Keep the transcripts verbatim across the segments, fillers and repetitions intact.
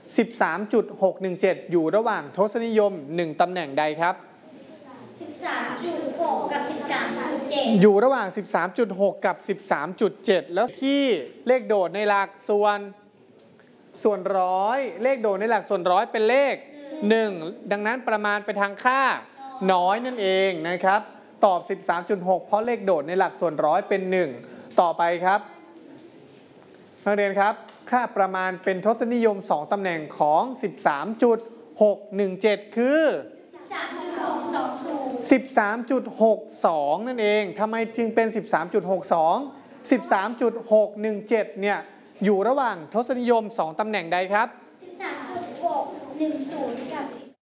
สิบสามจุดหกหนึ่งเจ็ด อยู่ระหว่างทศนิยมหนึ่งตำแหน่งใดครับสิบสามจุดหก กับ สิบสามจุดเจ็ดอยู่ระหว่าง สิบสามจุดหก กับ สิบสามจุดเจ็ด แล้วที่เลขโดดในหลักส่วนส่วนร้อยเลขโดดในหลักส่วนร้อยเป็นเลขหนึ่งดังนั้นประมาณไปทางค่าน้อยนั่นเองนะครับตอบ สิบสามจุดหก เพราะเลขโดดในหลักส่วนร้อยเป็นหนึ่งต่อไปครับนักเรียนครับค่าประมาณเป็นทศนิยมสองตำแหน่งของ สิบสามจุดหกหนึ่งเจ็ด คือ สิบสามจุดหกสอง นั่นเองทำไมจึงเป็น สิบสามจุดหกสอง สิบสามจุดหกหนึ่งเจ็ด เนี่ยอยู่ระหว่างทศนิยมสองตำแหน่งใดครับสิบสามจุดหกหนึ่งศูนย์ กับ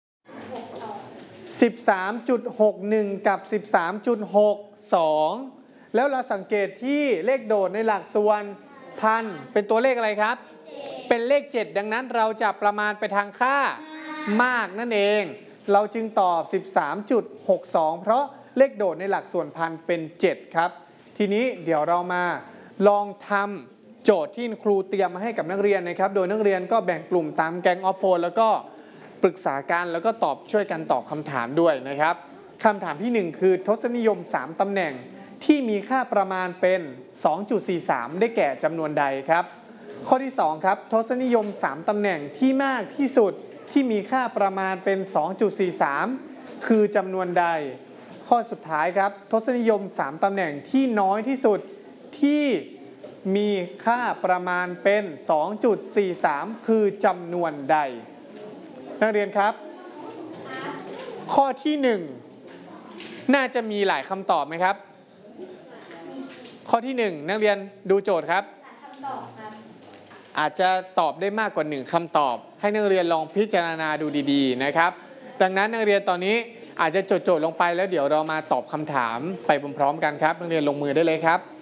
สิบสามจุดหกหนึ่ง กับ สิบสามจุดหกสอง แล้วเราสังเกตที่เลขโดดในหลักส่วนพันเป็นตัวเลขอะไรครับเป็นเลขเจ็ดดังนั้นเราจะประมาณไปทางค่ามากนั่นเองเราจึงตอบ สิบสามจุดหกสอง เพราะเลขโดดในหลักส่วนพันเป็นเจ็ดครับทีนี้เดี๋ยวเรามาลองทำโจทย์ที่ครูเตรียมมาให้กับนักเรียนนะครับโดยนักเรียนก็แบ่งกลุ่มตามแก๊งออฟโฟนแล้วก็ปรึกษากันแล้วก็ตอบช่วยกันตอบคำถามด้วยนะครับคำถามที่หนึ่งคือทศนิยมสามตำแหน่งที่มีค่าประมาณเป็น สองจุดสี่สาม ได้แก่จำนวนใดครับข้อที่สองครับทศนิยมสามตำแหน่งที่มากที่สุดที่มีค่าประมาณเป็น สองจุดสี่สาม คือจำนวนใดข้อสุดท้ายครับทศนิยมสามตำแหน่งที่น้อยที่สุดที่มีค่าประมาณเป็น สองจุดสี่สาม คือจำนวนใดนักเรียนครับข้อที่หนึ่งน่าจะมีหลายคำตอบไหมครับข้อที่หนึ่งนักเรียนดูโจทย์ครับอาจจะตอบได้มากกว่าหนึ่งคำตอบให้นักเรียนลองพิจารณาดูดีๆนะครับดังนั้นนักเรียนตอนนี้อาจจะจดโจทย์ลงไปแล้วเดี๋ยวเรามาตอบคำถามไปพร้อมๆกันครับนักเรียนลงมือได้เลยครับ